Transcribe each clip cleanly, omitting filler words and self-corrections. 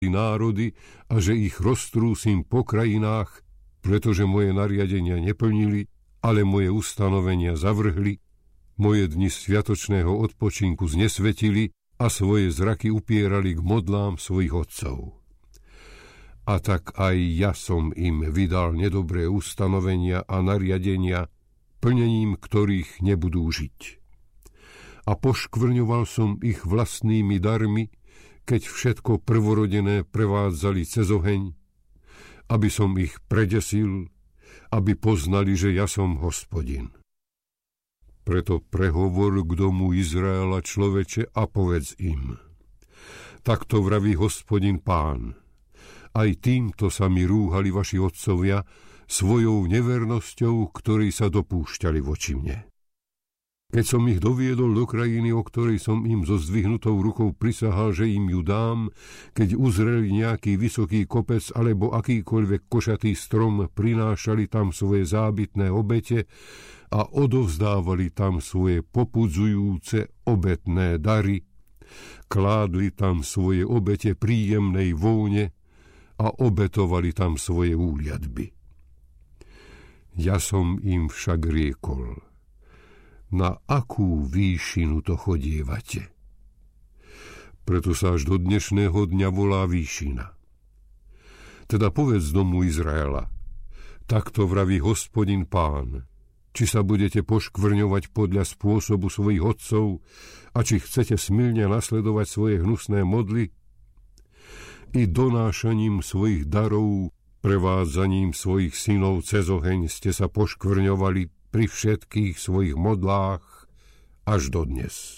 národy a že ich roztrúsim po krajinách, pretože moje nariadenia neplnili, ale moje ustanovenia zavrhli, moje dni sviatočného odpočinku znesvetili a svoje zraky upierali k modlám svojich otcov. A tak aj ja som im vydal nedobré ustanovenia a nariadenia, plnením ktorých nebudú žiť. A poškvrňoval som ich vlastnými darmi, keď všetko prvorodené prevádzali cez oheň, aby som ich predesil, aby poznali, že ja som Hospodin. Preto prehovor k domu Izraela, človeče, a povedz im: takto vraví Hospodin Pán, aj týmto sa mi rúhali vaši otcovia svojou nevernosťou, ktorí sa dopúšťali voči mne. Keď som ich doviedol do krajiny, o ktorej som im so zdvihnutou rukou prisahal, že im ju dám, keď uzreli nejaký vysoký kopec alebo akýkoľvek košatý strom, prinášali tam svoje zábytné obete a odovzdávali tam svoje popudzujúce obetné dary, kládli tam svoje obete príjemnej vône a obetovali tam svoje úliadby. Ja som im však riekol: na akú výšinu to chodievate? Preto sa až do dnešného dňa volá výšina. Teda povedz domu Izraela: takto vraví Hospodin Pán, či sa budete poškvrňovať podľa spôsobu svojich otcov a či chcete smilne nasledovať svoje hnusné modly? I donášaním svojich darov, prevádzaním svojich synov cez oheň ste sa poškvrňovali pri všetkých svojich modlách až dodnes.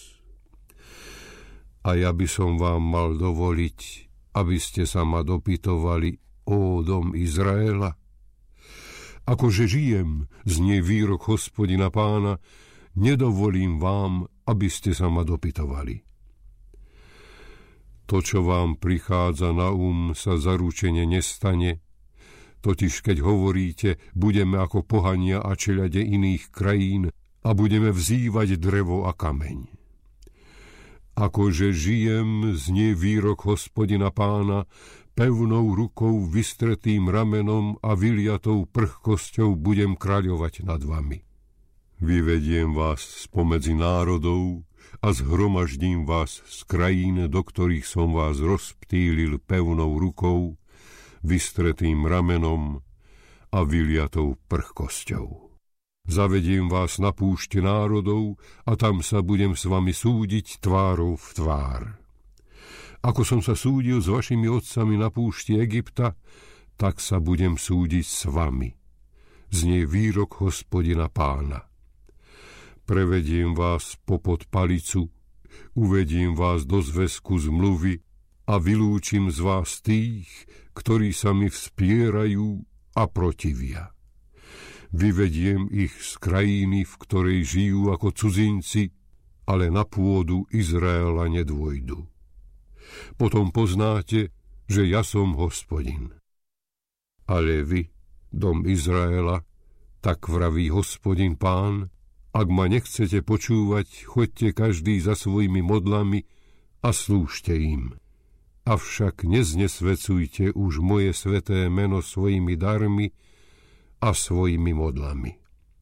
A ja by som vám mal dovoliť, aby ste sa ma dopytovali, ó dom Izraela? Akože žijem, znie výrok Hospodina Pána, nedovolím vám, aby ste sa ma dopytovali. To, čo vám prichádza na sa zaručene nestane, totiž keď hovoríte, budeme ako pohania a čeľade iných krajín a budeme vzývať drevo a kameň. Akože žijem, znie výrok Hospodina Pána, pevnou rukou, vystretým ramenom a vyliatou prchkosťou budem kráľovať nad vami. Vyvediem vás spomedzi národov a zhromaždím vás z krajín, do ktorých som vás rozptýlil pevnou rukou, vystretým ramenom a vyliatou prchkosťou. Zavediem vás na púšte národov a tam sa budem s vami súdiť tvárou v tvár. Ako som sa súdil s vašimi otcami na púšti Egypta, tak sa budem súdiť s vami. Znie výrok Hospodina Pána. Prevediem vás popod palicu, uvediem vás do zväzku zmluvy a vylúčim z vás tých, ktorí sa mi vspierajú a protivia. Vyvediem ich z krajiny, v ktorej žijú ako cudzinci, ale na pôdu Izraela nedôjdu. Potom poznáte, že ja som Hospodin. Ale vy, dom Izraela, tak vraví Hospodin Pán, ak ma nechcete počúvať, choďte každý za svojimi modlami a slúžte im. Avšak neznesvecujte už moje sveté meno svojimi darmi a svojimi modlami.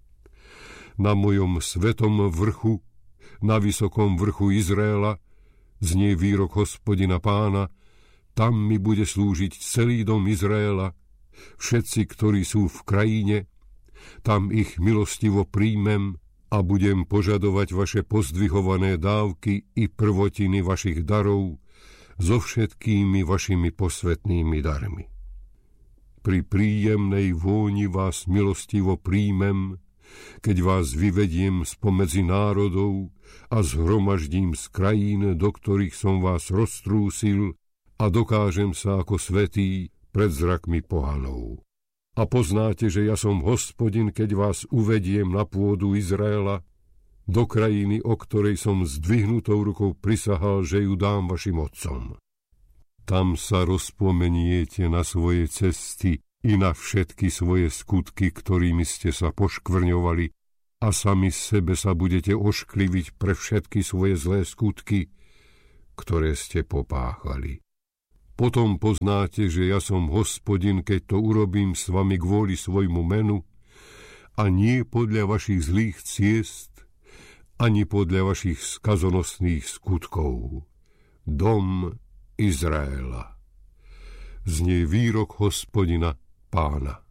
Na mojom svetom vrchu, na vysokom vrchu Izraela, znie výrok Hospodina Pána, tam mi bude slúžiť celý dom Izraela, všetci, ktorí sú v krajine, tam ich milostivo príjmem a budem požadovať vaše pozdvihované dávky i prvotiny vašich darov so všetkými vašimi posvätnými darmi. Pri príjemnej vôni vás milostivo príjmem, keď vás vyvediem spomedzi národov a zhromaždím z krajín, do ktorých som vás roztrúsil, a dokážem sa ako svätý pred zrakmi pohanov. A poznáte, že ja som Hospodin, keď vás uvediem na pôdu Izraela, do krajiny, o ktorej som zdvihnutou rukou prisahal, že ju dám vašim otcom. Tam sa rozpomeniete na svoje cesty i na všetky svoje skutky, ktorými ste sa poškvrňovali, a sami sebe sa budete oškliviť pre všetky svoje zlé skutky, ktoré ste popáchali. Potom poznáte, že ja som Hospodin, keď to urobím s vami kvôli svojmu menu, a nie podľa vašich zlých ciest, ani podľa vašich skazonosných skutkov. Dom Izraela. Znie výrok Hospodina Pána.